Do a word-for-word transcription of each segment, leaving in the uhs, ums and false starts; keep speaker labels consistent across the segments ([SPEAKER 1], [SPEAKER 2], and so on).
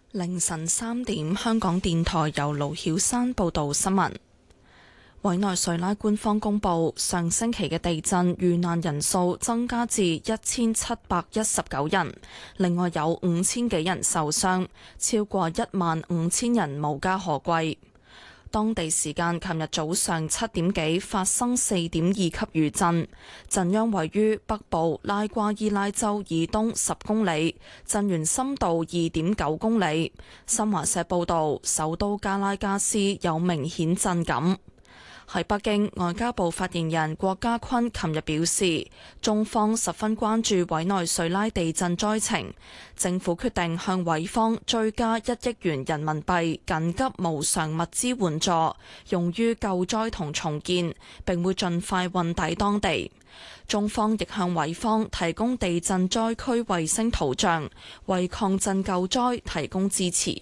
[SPEAKER 1] 凌晨三點，香港電台由盧曉山報道新聞。委內瑞拉官方公布，上星期嘅地震遇難人數增加至一千七百一十九人，另外有五千幾人受傷，超過一萬五千人無家可歸。當地時間琴日早上七點幾發生四點二級餘震，震央位於北部拉瓜伊拉州以東十公里，震源深度二點九公里。新華社報道，首都加拉加斯有明顯震感。喺北京，外交部發言人郭家坤琴日表示，中方十分關注委內瑞拉地震災情，政府決定向委方追加一億元人民幣緊急無償物資援助，用於救災同重建，並會盡快運抵當地。中方亦向委方提供地震災區衛星圖像，為抗震救災提供支持。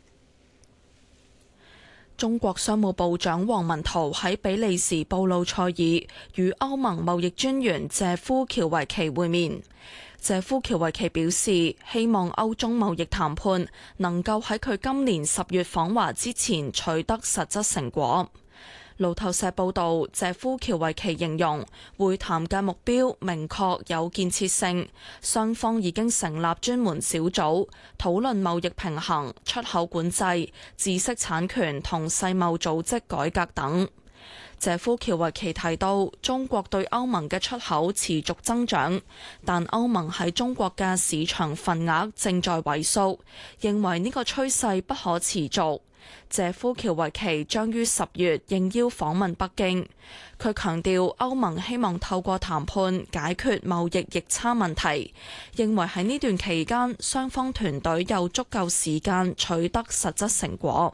[SPEAKER 1] 中國商務部長王文濤喺比利時布魯塞爾與歐盟貿易專員謝夫喬維奇會面。謝夫喬維奇表示，希望歐中貿易談判能夠喺佢今年十月訪華之前取得實質成果。路透社報道，謝夫喬維奇形容會談嘅目標明確有建設性，雙方已經成立專門小組討論貿易平衡、出口管制、知識產權同世貿組織改革等。謝夫喬維奇提到，中國對歐盟嘅出口持續增長，但歐盟喺中國嘅市場份額正在萎縮，認為呢個趨勢不可持續。謝夫喬維奇將於十月應邀訪問北京，佢強調歐盟希望透過談判解決貿易逆差問題，認為喺呢段期間雙方團隊有足夠時間取得實質成果。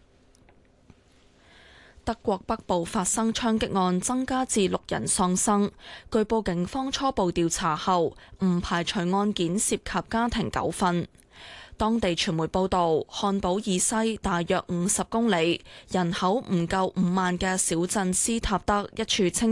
[SPEAKER 1] 德國北部發生槍擊案，增加至六人喪生，據報警方初步調查後唔排除案件涉及家庭糾紛。當地傳媒報道，漢堡以西大約五十公里、人口唔夠五萬嘅小鎮斯塔德一處清